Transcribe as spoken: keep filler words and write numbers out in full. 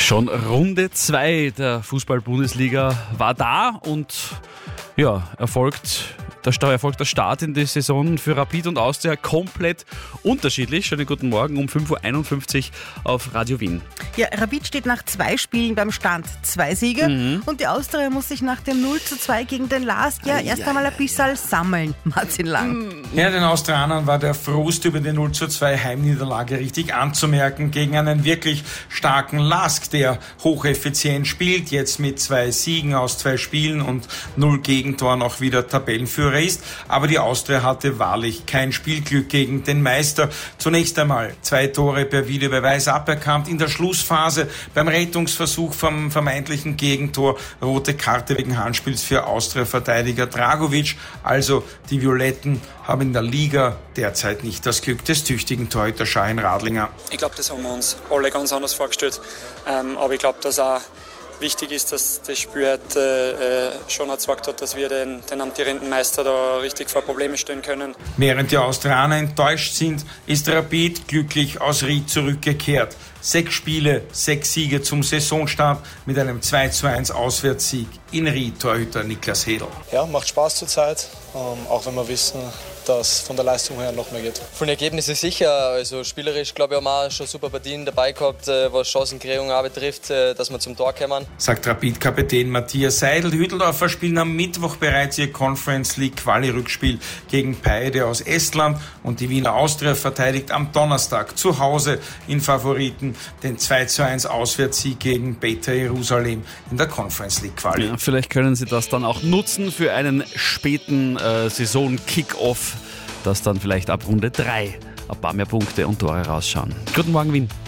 Schon Runde zwei der Fußball-Bundesliga war da und ja, erfolgt der, erfolgt der Start in die Saison für Rapid und Austria komplett unterschiedlich. Schönen guten Morgen um fünf Uhr einundfünfzig auf Radio Wien. Ja, Rapid steht nach zwei Spielen beim Stand zwei Siege mhm. und die Austria muss sich nach dem null zu zwei gegen den Last ja erst einmal ein bisschen sammeln. Martin Lang. Ja, den Austrianern war der Frust über die null zu zwei Heimniederlage richtig anzumerken gegen einen wirklich starken Lask, der hocheffizient spielt, jetzt mit zwei Siegen aus zwei Spielen und null Gegentoren auch wieder Tabellenführer ist. Aber die Austria hatte wahrlich kein Spielglück gegen den Meister. Zunächst einmal zwei Tore per Videobeweis aberkannt. In der Schlussphase beim Rettungsversuch vom vermeintlichen Gegentor rote Karte wegen Handspiels für Austria-Verteidiger Dragovic. Also die Violetten haben in der Liga derzeit nicht das Glück des tüchtigen Torhüters Shahin Radlinger. Ich glaube, das haben wir uns alle ganz anders vorgestellt. Ähm, aber ich glaube, dass auch wichtig ist, dass das Spiel heute, äh, schon gezeigt hat, dass wir den, den amtierenden Meister da richtig vor Probleme stellen können. Während die Austrianer enttäuscht sind, ist Rapid glücklich aus Ried zurückgekehrt. Sechs Spiele, sechs Siege zum Saisonstart mit einem zwei zu eins Auswärtssieg in Ried, Torhüter Niklas Hedl. Ja, macht Spaß zurzeit, ähm, auch wenn wir wissen, dass von der Leistung her noch mehr geht. Von den Ergebnissen sicher, also spielerisch glaube ich haben wir schon super Partien dabei gehabt, was Chancenkreierung auch betrifft, dass wir zum Tor kommen. Sagt Rapid-Kapitän Matthias Seidel. Die Hütteldorfer spielen am Mittwoch bereits ihr Conference League Quali-Rückspiel gegen Paide aus Estland und die Wiener Austria verteidigt am Donnerstag zu Hause in Favoriten den zwei zu eins Auswärtssieg gegen Beta Jerusalem in der Conference League Quali. Ja, vielleicht können Sie das dann auch nutzen für einen späten äh, Saison-Kick-Off, dass dann vielleicht ab Runde drei ein paar mehr Punkte und Tore rausschauen. Guten Morgen, Wien.